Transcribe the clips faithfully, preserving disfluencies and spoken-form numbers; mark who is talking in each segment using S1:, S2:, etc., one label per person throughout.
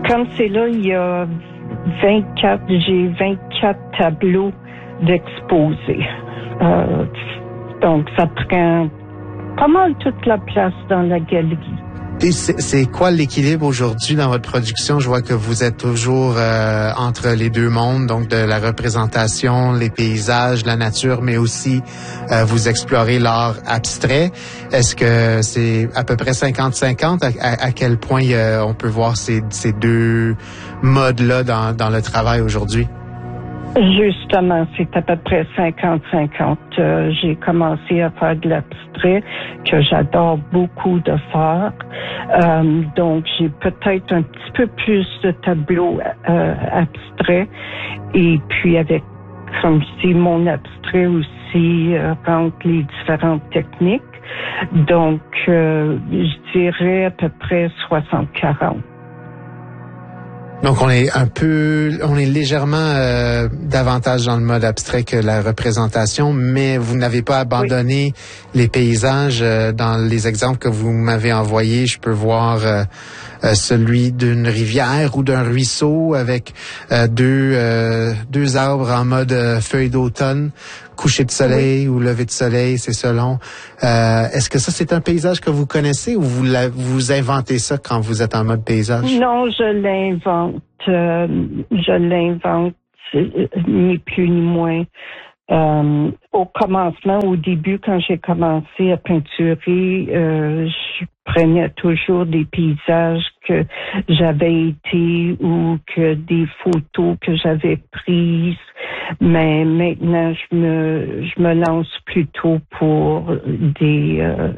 S1: comme c'est là, il y a vingt-quatre, j'ai vingt-quatre tableaux d'exposés. Euh, donc, ça prend pas mal toute la place dans la galerie.
S2: Et c'est, c'est quoi l'équilibre aujourd'hui dans votre production? Je vois que vous êtes toujours euh, entre les deux mondes, donc de la représentation, les paysages, la nature, mais aussi euh, vous explorez l'art abstrait. Est-ce que c'est à peu près cinquante cinquante? À, à, à quel point euh, on peut voir ces, ces deux modes-là dans, dans le travail aujourd'hui?
S1: Justement, c'est à peu près cinquante cinquante. Euh, j'ai commencé à faire de l'abstrait, que j'adore beaucoup de faire. Euh, donc, j'ai peut-être un petit peu plus de tableaux euh, abstraits. Et puis, avec, comme je dis, mon abstrait aussi euh, rentre les différentes techniques. Donc, euh, je dirais à peu près soixante quarante.
S2: Donc, on est un peu, on est légèrement euh, davantage dans le mode abstrait que la représentation, mais vous n'avez pas abandonné oui. les paysages. Euh, dans les exemples que vous m'avez envoyés, je peux voir euh, euh, celui d'une rivière ou d'un ruisseau avec euh, deux euh, deux arbres en mode euh, feuille d'automne, coucher de soleil oui. ou lever de soleil, c'est selon. Euh, est-ce que ça, c'est un paysage que vous connaissez ou vous, la, vous inventez ça quand vous êtes en mode paysage?
S1: Non, je l'invente. Euh, je l'invente, ni plus ni moins. Euh, au commencement, au début, quand j'ai commencé à peinturer, euh, je prenais toujours des paysages que j'avais été ou que des photos que j'avais prises. Mais maintenant, je me je me lance plutôt pour des euh,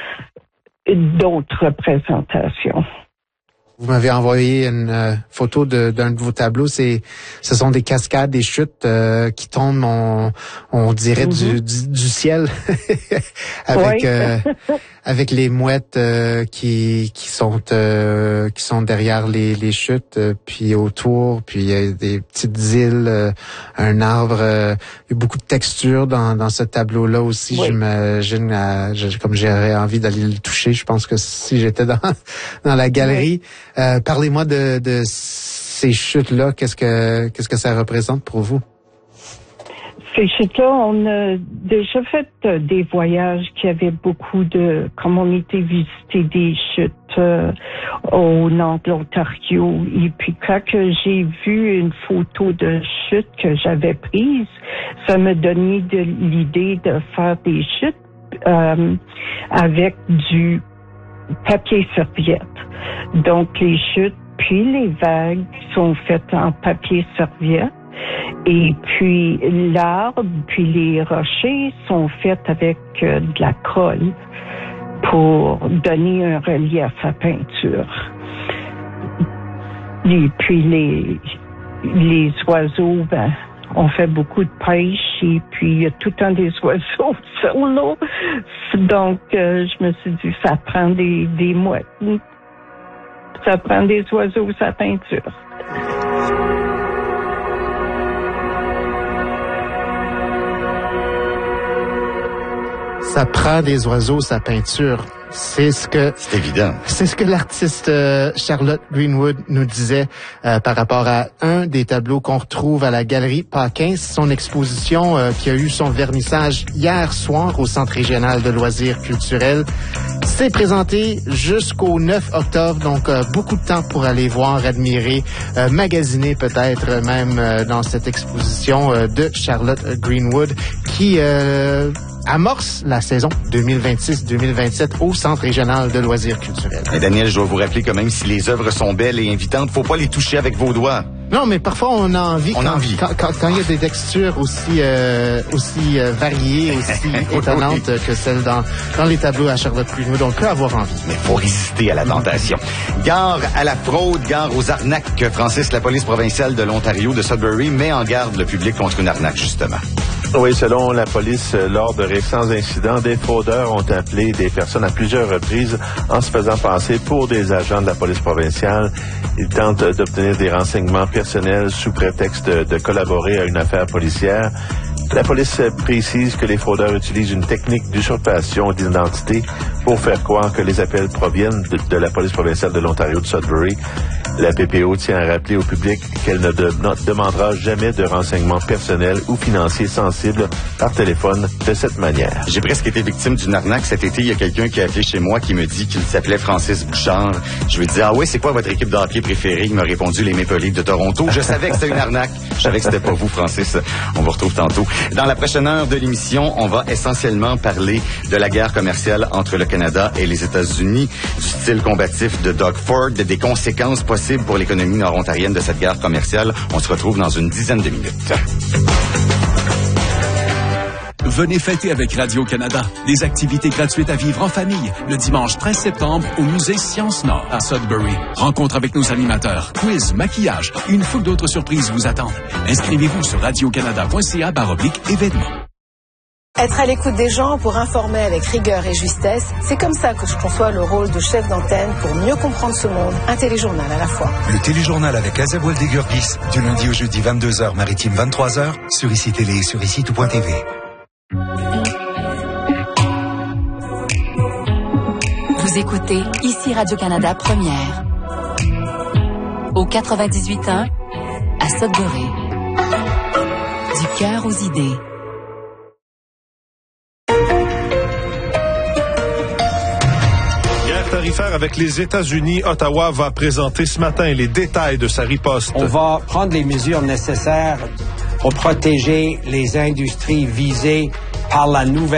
S1: d'autres représentations.
S2: Vous m'avez envoyé une euh, photo de, d'un de vos tableaux. C'est, ce sont des cascades, des chutes euh, qui tombent, on, on dirait mm-hmm. du, du, du ciel, avec euh, avec les mouettes euh, qui qui sont euh, qui sont derrière les, les chutes, euh, puis autour, puis il y a des petites îles, euh, un arbre. Euh, il y a beaucoup de textures dans dans ce tableau-là aussi. Oui. J'imagine, euh, je, comme j'aurais envie d'aller le toucher. Je pense que si j'étais dans dans la galerie. Oui. Euh, parlez-moi de, de ces chutes-là. Qu'est-ce que qu'est-ce que ça représente pour vous?
S1: Ces chutes-là, on a déjà fait euh, des voyages qui avaient beaucoup de... Comme on était visiter des chutes euh, au nord de l'Ontario. Et puis quand que j'ai vu une photo de chute que j'avais prise, ça m'a donné de l'idée de faire des chutes euh, avec du papier serviette. Donc, les chutes puis les vagues sont faites en papier serviette. Et puis, l'arbre puis les rochers sont faits avec euh, de la colle pour donner un relief à la peinture. Et puis, les, les oiseaux, ben, on fait beaucoup de pêche et puis il y a tout le temps des oiseaux sur l'eau. Donc, euh, je me suis dit, ça prend des, des mouettes. Ça prend des oiseaux, sa peinture.
S2: Ça prend des oiseaux, sa peinture. C'est ce que
S3: c'est évident.
S2: C'est ce que l'artiste euh, Charlotte Greenwood nous disait euh, par rapport à un des tableaux qu'on retrouve à la Galerie Paquin, son exposition euh, qui a eu son vernissage hier soir au Centre régional de loisirs culturels. C'est présenté jusqu'au neuf octobre, donc euh, beaucoup de temps pour aller voir, admirer, euh, magasiner peut-être même euh, dans cette exposition euh, de Charlotte Greenwood qui euh, amorce la saison deux mille vingt-six deux mille vingt-sept au Centre régional de loisirs culturels.
S3: Et Daniel, je dois vous rappeler que même si les œuvres sont belles et invitantes, faut pas les toucher avec vos doigts.
S2: Non, mais parfois on a envie.
S3: On
S2: quand,
S3: a envie.
S2: Quand, quand, quand il y a des textures aussi euh, aussi euh, variées, aussi étonnantes oui. que celles dans dans les tableaux à Charlotte Greenwood, on peut avoir envie.
S3: Mais faut résister à la tentation. Gare à la fraude, gare aux arnaques. Francis, la police provinciale de l'Ontario de Sudbury met en garde le public contre une arnaque justement.
S4: Oui, selon la police, lors de récents incidents, des fraudeurs ont appelé des personnes à plusieurs reprises en se faisant passer pour des agents de la police provinciale. Ils tentent d'obtenir des renseignements personnels sous prétexte de collaborer à une affaire policière. La police précise que les fraudeurs utilisent une technique d'usurpation d'identité pour faire croire que les appels proviennent de, de la police provinciale de l'Ontario de Sudbury. La P P O tient à rappeler au public qu'elle ne, de, ne demandera jamais de renseignements personnels ou financiers sensibles par téléphone de cette manière.
S3: J'ai presque été victime d'une arnaque cet été. Il y a quelqu'un qui a appelé chez moi qui me dit qu'il s'appelait Francis Bouchard. Je lui ai dit, ah oui, c'est quoi votre équipe de hockey préférée? Il m'a répondu les Maple Leafs de Toronto. Je savais que c'était une arnaque. Je savais que c'était pas vous, Francis. On vous retrouve tantôt. Dans la prochaine heure de l'émission, on va essentiellement parler de la guerre commerciale entre le Canada et les États-Unis, du style combatif de Doug Ford, des conséquences possibles pour l'économie nord-ontarienne de cette guerre commerciale. On se retrouve dans une dizaine de minutes.
S5: Venez fêter avec Radio-Canada. Des activités gratuites à vivre en famille le dimanche treize septembre au musée Sciences Nord à Sudbury. Rencontre avec nos animateurs, quiz, maquillage et une foule d'autres surprises vous attendent. Inscrivez-vous sur radiocanada.ca baroblique événements.
S6: Être à l'écoute des gens pour informer avec rigueur et justesse, c'est comme ça que je conçois le rôle de chef d'antenne pour mieux comprendre ce monde. Un téléjournal à la fois.
S7: Le téléjournal avec Azab Weldegurgis, du lundi au jeudi vingt-deux heures, maritime vingt-trois heures, sur ICI Télé et sur ici tout point T V.
S8: Vous écoutez ici Radio-Canada Première. Au quatre-vingt-dix-huit ans, à Sudbury. Du cœur aux idées.
S9: Guerre tarifaire avec les États-Unis. Ottawa va présenter ce matin les détails de sa riposte.
S10: On va prendre les mesures nécessaires pour protéger les industries visées par la nouvelle